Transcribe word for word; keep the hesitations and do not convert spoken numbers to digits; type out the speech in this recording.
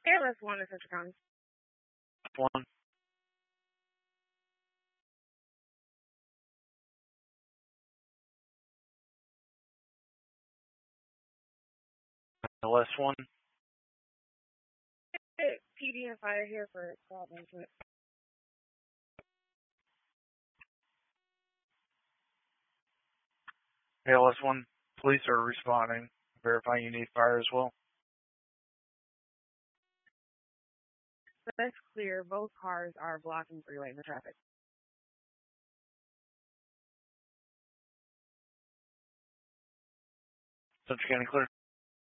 A L S one in Central County. One. L S one. P D and fire here for crowd management. A L S one, police are responding. Verifying you need fire as well. That's clear. Both cars are blocking three lanes of traffic. Central County clear.